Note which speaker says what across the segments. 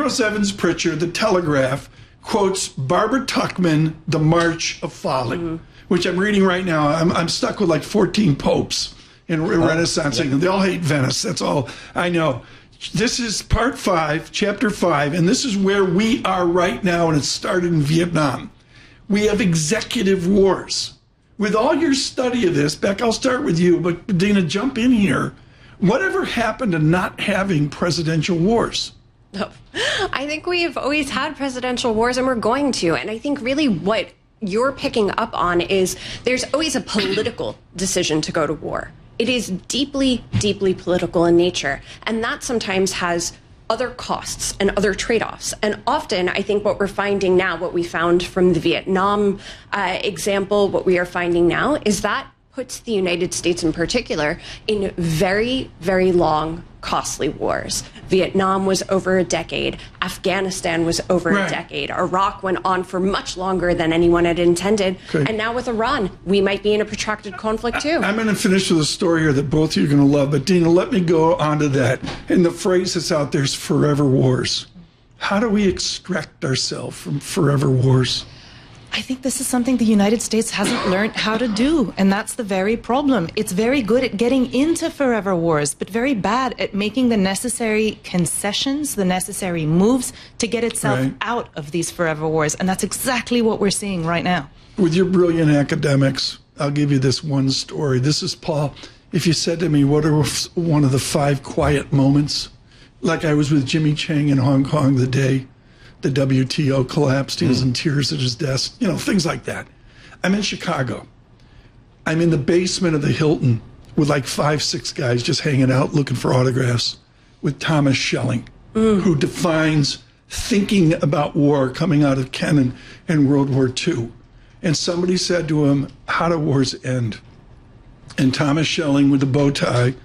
Speaker 1: Charles Evans Pritchard, The Telegraph, quotes Barbara Tuchman, The March of Folly, which I'm reading right now. I'm stuck with like 14 popes in Renaissance England. They all hate Venice. That's all I know. This is part 5, chapter 5, and this is where we are right now, and it started in Vietnam. We have executive wars. With all your study of this, Beck, I'll start with you, but Dina, jump in here. Whatever happened to not having presidential wars?
Speaker 2: Oh, I think we've always had presidential wars, and we're going to. And I think really what you're picking up on is there's always a political decision to go to war. It is deeply, deeply political in nature. And that sometimes has other costs and other trade-offs. And often, I think what we're finding now, what we found from the Vietnam example, what we are finding now is that puts the United States in particular in very, very long, costly wars. Vietnam was over a decade. Afghanistan was over a decade. Iraq went on for much longer than anyone had intended. Okay. And now with Iran, we might be in a protracted conflict too.
Speaker 1: I'm going to finish with a story here that both of you are going to love. But Dina, let me go on to that. And the phrase that's out there is forever wars. How do we extract ourselves from forever wars?
Speaker 3: I think this is something the United States hasn't learned how to do, and that's the very problem. It's very good at getting into forever wars, but very bad at making the necessary concessions, the necessary moves to get itself out of these forever wars, and that's exactly what we're seeing right now.
Speaker 1: With your brilliant academics, I'll give you this one story. This is Paul. If you said to me, what are one of the 5 quiet moments? Like I was with Jimmy Chang in Hong Kong the day the WTO collapsed. He was in tears at his desk, you know, things like that. I'm in Chicago. I'm in the basement of the Hilton with like 5, 6 guys just hanging out looking for autographs with Thomas Schelling, who defines thinking about war coming out of Kennan in World War II. And somebody said to him, how do wars end? And Thomas Schelling, with a bow tie,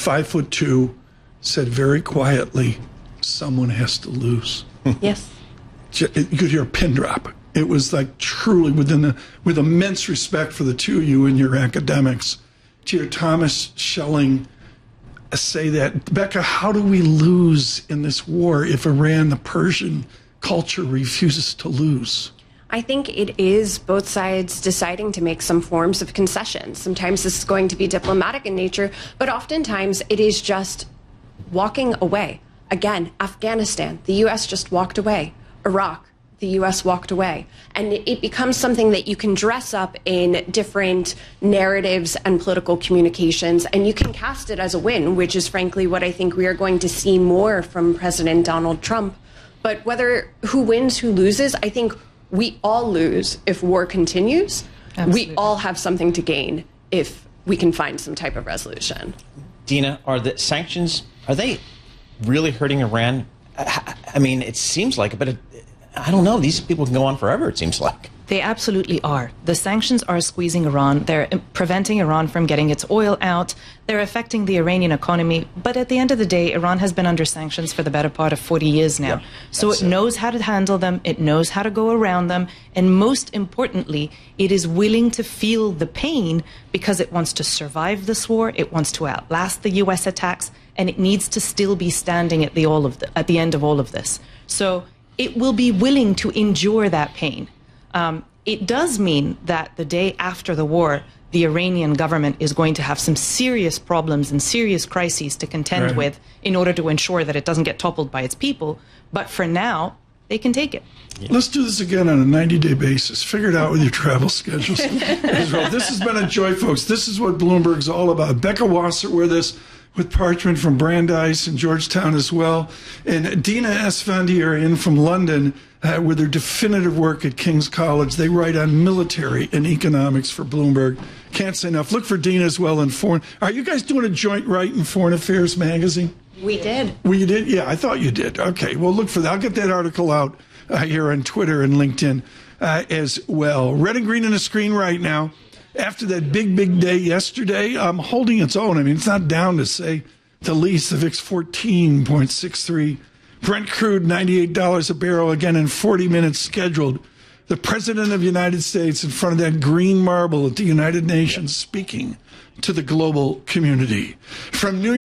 Speaker 1: 5'2", said very quietly, someone has to lose.
Speaker 2: Yes.
Speaker 1: You could hear a pin drop. It was like truly with immense respect for the two of you and your academics, to hear Thomas Schelling say that. Becca, how do we lose in this war if Iran, the Persian culture, refuses to lose?
Speaker 2: I think it is both sides deciding to make some forms of concessions. Sometimes this is going to be diplomatic in nature, but oftentimes it is just walking away. Again, Afghanistan, the U.S. just walked away. Iraq, the U.S. walked away. And it becomes something that you can dress up in different narratives and political communications, and you can cast it as a win, which is frankly what I think we are going to see more from President Donald Trump. But whether who wins, who loses, I think we all lose if war continues. Absolutely. We all have something to gain if we can find some type of resolution.
Speaker 4: Dina, are the sanctions, are they really hurting Iran? I mean, it seems like it, but I don't know. These people can go on forever, it seems like.
Speaker 3: They absolutely are. The sanctions are squeezing Iran. They're preventing Iran from getting its oil out. They're affecting the Iranian economy. But at the end of the day, Iran has been under sanctions for the better part of 40 years now. Yeah, so it knows how to handle them. It knows how to go around them. And most importantly, it is willing to feel the pain because it wants to survive this war. It wants to outlast the U.S. attacks. And it needs to still be standing at the end of all of this. So it will be willing to endure that pain. It does mean that the day after the war, the Iranian government is going to have some serious problems and serious crises to contend with in order to ensure that it doesn't get toppled by its people. But for now, they can take it.
Speaker 1: Yeah. Let's do this again on a 90-day basis. Figure it out with your travel schedules. Israel. This has been a joy, folks. This is what Bloomberg's all about. Becca Wasser with us, with Parchment from Brandeis and Georgetown as well. And Dina Esfandiari in from London with their definitive work at King's College. They write on military and economics for Bloomberg. Can't say enough. Look for Dina as well in foreign. Are you guys doing a joint write in Foreign Affairs magazine?
Speaker 2: We did.
Speaker 1: Well, you did? Yeah, I thought you did. Okay, well, look for that. I'll get that article out here on Twitter and LinkedIn as well. Red and green on the screen right now. After that big day yesterday, holding its own. I mean, it's not down to say the least. The VIX 14.63. Brent crude, $98 a barrel, again in 40 minutes scheduled. The President of the United States in front of that green marble at the United Nations speaking to the global community. From New